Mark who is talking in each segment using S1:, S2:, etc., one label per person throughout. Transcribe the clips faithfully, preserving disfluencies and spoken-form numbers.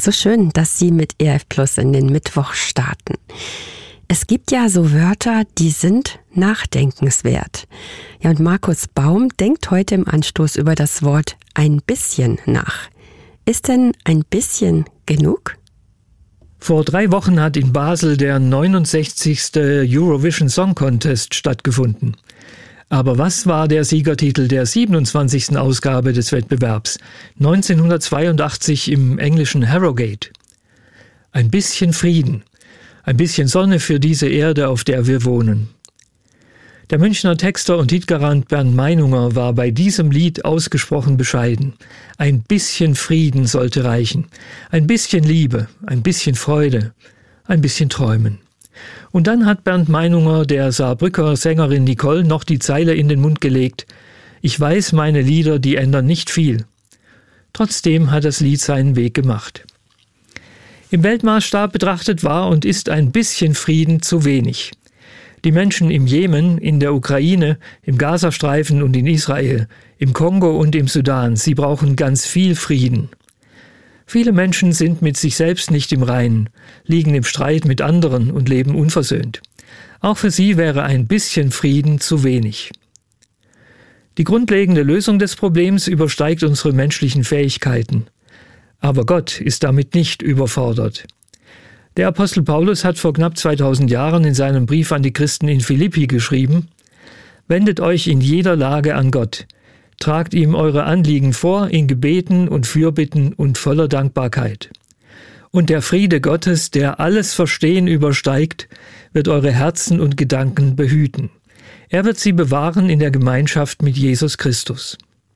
S1: So schön, dass Sie mit E R F Plus in den Mittwoch starten. Es gibt ja so Wörter, die sind nachdenkenswert. Ja, und Markus Baum denkt heute im Anstoß über das Wort ein bisschen nach. Ist denn ein bisschen genug?
S2: Vor drei Wochen hat in Basel der neunundsechzigste Eurovision Song Contest stattgefunden. Aber was war der Siegertitel der siebenundzwanzigsten Ausgabe des Wettbewerbs, neunzehnhundertzweiundachtzig im englischen Harrogate? Ein bisschen Frieden, ein bisschen Sonne für diese Erde, auf der wir wohnen. Der Münchner Texter und Hitgarant Bernd Meinunger war bei diesem Lied ausgesprochen bescheiden. Ein bisschen Frieden sollte reichen, ein bisschen Liebe, ein bisschen Freude, ein bisschen Träumen. Und dann hat Bernd Meinunger der Saarbrücker Sängerin Nicole noch die Zeile in den Mund gelegt: Ich weiß, meine Lieder, die ändern nicht viel. Trotzdem hat das Lied seinen Weg gemacht. Im Weltmaßstab betrachtet war und ist ein bisschen Frieden zu wenig. Die Menschen im Jemen, in der Ukraine, im Gazastreifen und in Israel, im Kongo und im Sudan, sie brauchen ganz viel Frieden. Viele Menschen sind mit sich selbst nicht im Reinen, liegen im Streit mit anderen und leben unversöhnt. Auch für sie wäre ein bisschen Frieden zu wenig. Die grundlegende Lösung des Problems übersteigt unsere menschlichen Fähigkeiten. Aber Gott ist damit nicht überfordert. Der Apostel Paulus hat vor knapp zweitausend Jahren in seinem Brief an die Christen in Philippi geschrieben: Wendet euch in jeder Lage an Gott. Tragt ihm eure Anliegen vor in Gebeten und Fürbitten und voller Dankbarkeit. Und der Friede Gottes, der alles Verstehen übersteigt, wird eure Herzen und Gedanken behüten. Er wird sie bewahren in der Gemeinschaft mit Jesus Christus.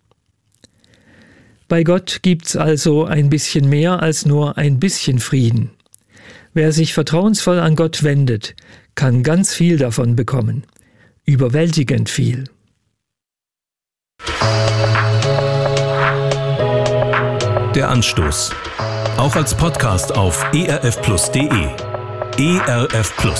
S2: Bei Gott gibt's also ein bisschen mehr als nur ein bisschen Frieden. Wer sich vertrauensvoll an Gott wendet, kann ganz viel davon bekommen. Überwältigend viel.
S3: Der Anstoß. Auch als Podcast auf e r f plus punkt d e. E R F Plus.